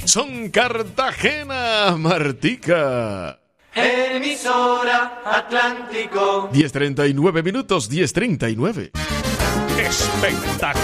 Son Cartagena, Martica. Emisora Atlántico. 10:39 minutos, 10:39. Espectacular.